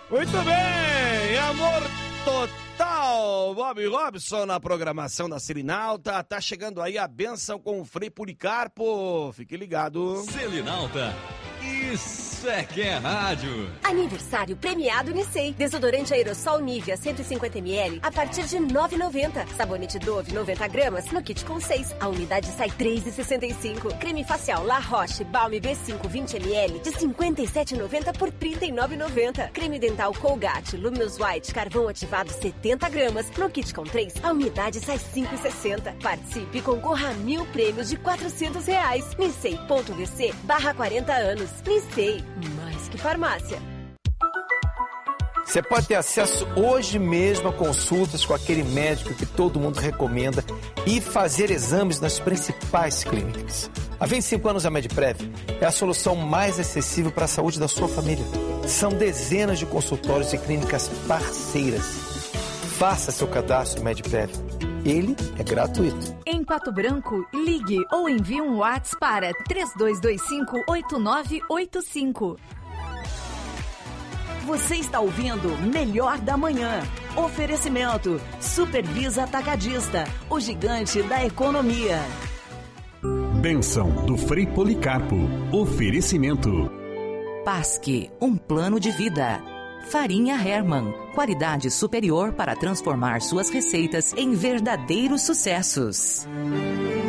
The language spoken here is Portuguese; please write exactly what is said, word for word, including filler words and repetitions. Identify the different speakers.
Speaker 1: Muito bem, amor total. Bob Robson na programação da Selinalta. Tá chegando aí a bênção com o Frei Policarpo. Fique ligado.
Speaker 2: Selinalta, isso é que é rádio.
Speaker 3: Aniversário premiado Nissei. Desodorante aerossol Nivea cento e cinquenta mililitros a partir de nove reais e noventa centavos. Sabonete Dove noventa gramas no kit com seis. A unidade sai três reais e sessenta e cinco centavos. Creme facial La Roche Balm B cinco vinte mililitros de cinquenta e sete reais e noventa centavos por trinta e nove reais e noventa centavos. Creme dental Colgate Luminous White carvão ativado setenta gramas no kit com três. A unidade sai cinco reais e sessenta centavos. Participe e concorra a mil prêmios de quatrocentos reais. Nissei.vc barra quarenta anos. Nissei, mais que farmácia.
Speaker 4: Você pode ter acesso hoje mesmo a consultas com aquele médico que todo mundo recomenda e fazer exames nas principais clínicas. Há vinte e cinco anos a Medprev é a solução mais acessível para a saúde da sua família. São dezenas de consultórios e clínicas parceiras. Faça seu cadastro Medprev. Ele é gratuito.
Speaker 5: Em Pato Branco, ligue ou envie um WhatsApp para três dois dois cinco, oito nove oito cinco.
Speaker 6: Você está ouvindo Melhor da Manhã. Oferecimento Supervisa Atacadista, o gigante da economia.
Speaker 7: Bênção do Frei Policarpo. Oferecimento
Speaker 8: Pasque, um plano de vida. Farinha Hermann, qualidade superior para transformar suas receitas em verdadeiros sucessos.